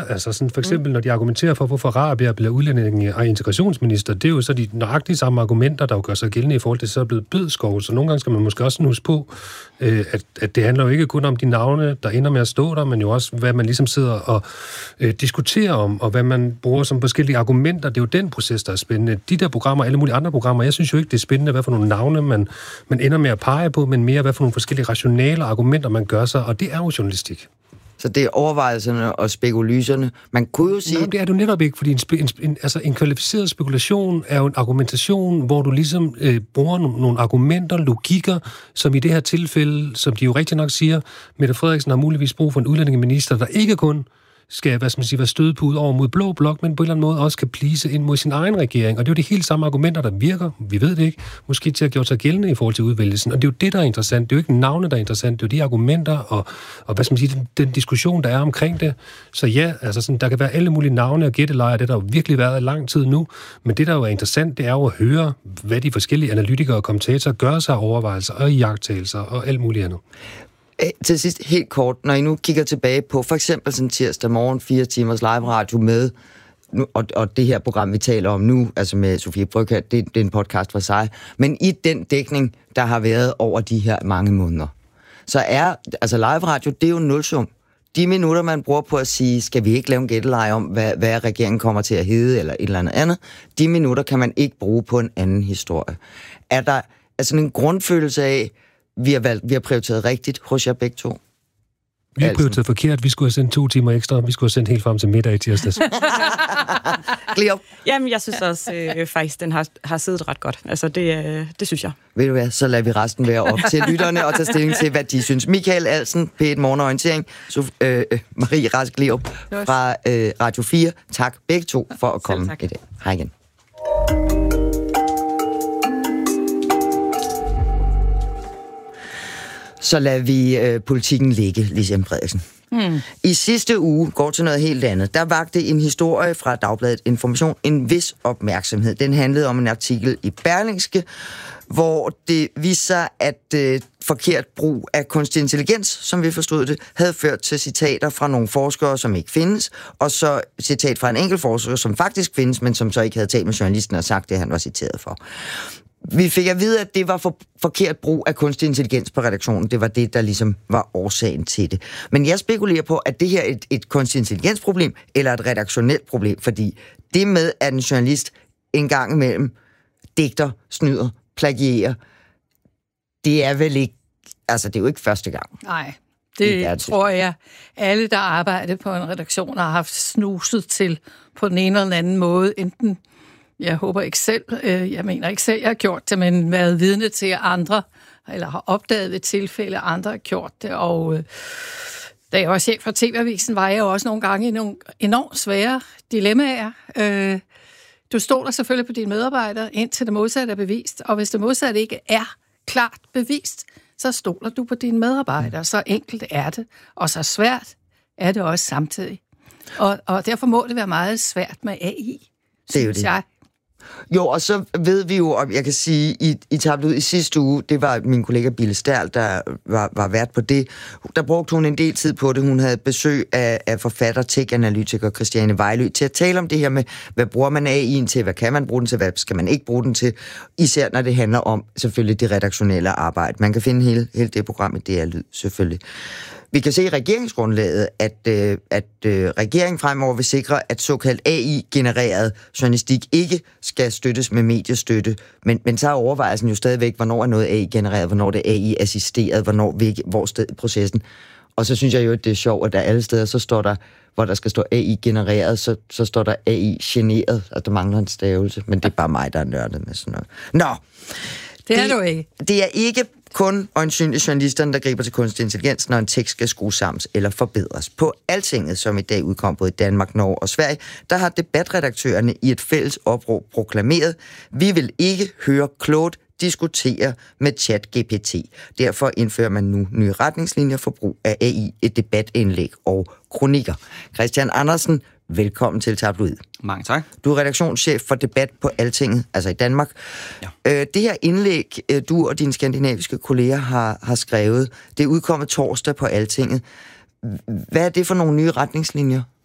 Altså sådan for eksempel, når de argumenterer for, hvorfor Rabia bliver udlændinge og integrationsminister, det er jo så de nøjagtige samme argumenter, der jo gør sig gældende i forhold til, så er blevet Bødskov. Så nogle gange skal man måske også huske på, at det handler jo ikke kun om de navne, der ender med at stå der, men jo også, hvad man ligesom sidder og diskuterer om, og hvad man bruger som forskellige argumenter. Det er jo den proces, der er spændende. De der programmer, alle mulige andre programmer, jeg synes jo ikke, det er spændende, hvad for nogle navne man ender med at pege på, men mere, hvad for nogle forskellige rationale argumenter, man gør sig, og det er jo journalistik. Så det er overvejelserne og spekulyserne. Man kunne jo sige... Nej, det er du netop ikke, fordi en kvalificeret spekulation er jo en argumentation, hvor du ligesom bruger nogle argumenter, logikker, som i det her tilfælde, som de jo rigtig nok siger, Mette Frederiksen har muligvis brug for en udlændingeminister, der ikke kun skal, være stødpude over mod blå blok, men på en eller anden måde også kan plise ind mod sin egen regering. Og det er jo de helt samme argumenter, der virker, vi ved det ikke, måske til at gøre sig gældende i forhold til udvælgelsen. Og det er jo det, der er interessant. Det er jo ikke navne, der er interessant. Det er jo de argumenter og den diskussion, der er omkring det. Så ja, altså sådan, der kan være alle mulige navne og gættelejer, det der jo virkelig været i lang tid nu. Men det, der jo er interessant, det er jo at høre, hvad de forskellige analytikere og kommentatorer gør sig af overvejelser og iagttagelser og alt muligt andet. Til sidst, helt kort, når I nu kigger tilbage på for eksempel sådan tirsdag morgen, 4 timers live radio med, og det her program, vi taler om nu, altså med Sofie Brøgger, det er en podcast for sig, men i den dækning, der har været over de her mange måneder, så er, altså live radio, det er jo nulsum. De minutter, man bruger på at sige, skal vi ikke lave en gætteleje om, hvad regeringen kommer til at hedde, eller et eller andet, de minutter kan man ikke bruge på en anden historie. Er der altså en grundfølelse af, vi har prioriteret rigtigt hos jer begge to? Vi har prioriteret forkert. Vi skulle have sendt 2 timer ekstra. Vi skulle have sendt helt frem til middag i tirsdags. Gleup? Jamen, jeg synes også faktisk, den har siddet ret godt. Altså, det synes jeg. Ved du hvad, så lader vi resten være op til lytterne og tage stilling til, hvad de synes. Michael Alsen, P1 Morgenorientering, Marie Rask Gleup fra Radio 4. Tak begge to for at komme i dag. Hej igen. Så lader vi politikken ligge, Lise M. Frederiksen. I sidste uge, går til noget helt andet, der vagte en historie fra Dagbladet Information en vis opmærksomhed. Den handlede om en artikel i Berlingske, hvor det viste sig, at forkert brug af kunstig intelligens, som vi forstod det, havde ført til citater fra nogle forskere, som ikke findes, og så citat fra en enkelt forsker, som faktisk findes, men som så ikke havde talt med journalisten og sagt det, han var citeret for. Vi fik at vide, at det var forkert brug af kunstig intelligens på redaktionen. Det var det, der ligesom var årsagen til det. Men jeg spekulerer på, at det her er et kunstig intelligensproblem eller et redaktionelt problem, fordi det med, at en journalist en gang imellem digter, snyder, plagierer, det er vel ikke, altså det er jo ikke første gang. Nej, det tror jeg, alle, der arbejder på en redaktion, har haft snuset til på den ene eller anden måde, enten jeg håber ikke selv, jeg mener ikke selv, jeg har gjort det, men været vidne til andre, eller har opdaget ved tilfælde, andre har gjort det, og da jeg var chef for TV-avisen, var jeg jo også nogle gange i nogle enormt svære dilemmaer. Du stoler selvfølgelig på dine medarbejdere, indtil det modsatte er bevist, og hvis det modsatte ikke er klart bevist, så stoler du på dine medarbejdere. Så enkelt er det, og så svært er det også samtidig. Og derfor må det være meget svært med AI, det er jo det. Jeg. Jo, og så ved vi jo, og jeg kan sige, I tabte ud i sidste uge, det var min kollega Bille Stærl, der var vært på det. Der brugte hun en del tid på det. Hun havde besøg af forfatter, tech-analytiker Christiane Vejlø til at tale om det her med, hvad bruger man AI'en til, hvad kan man bruge den til, hvad skal man ikke bruge den til, især når det handler om selvfølgelig det redaktionelle arbejde. Man kan finde hele det program i DR Lyd, selvfølgelig. Vi kan se i regeringsgrundlaget, at regeringen fremover vil sikre, at såkaldt AI-genereret journalistik ikke skal støttes med mediestøtte. Men så er overvejelsen jo stadigvæk, hvornår er noget AI-genereret, hvornår det er AI-assisteret, hvor sted i processen. Og så synes jeg jo, at det er sjovt, at der alle steder, så står der, hvor der skal stå AI-genereret, så står der AI-generet, og der mangler en stavelse. Men det er bare mig, der er nørdet med sådan noget. Nå! Det er du ikke. Det er ikke kun øjensynligt journalisterne, der griber til kunstig intelligens, når en tekst skal skrues sammen eller forbedres. På Altinget, som i dag udkom både i Danmark, Norge og Sverige, der har debatredaktørerne i et fælles opråb proklameret, vi vil ikke høre Claude diskutere med ChatGPT. Derfor indfører man nu nye retningslinjer for brug af AI, et debatindlæg og kronikker. Christian Andersen, velkommen til Tabloid. Mange tak. Du er redaktionschef for debat på Altinget, altså i Danmark. Ja. Det her indlæg, du og dine skandinaviske kolleger har skrevet, det er udkommet torsdag på Altinget. Hvad er det for nogle nye retningslinjer?